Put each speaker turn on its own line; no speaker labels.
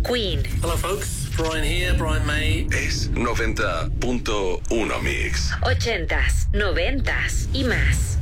Queen.
Hello folks, Brian here, Brian May.
Es 90.1 Mix.
80s, 90s y más.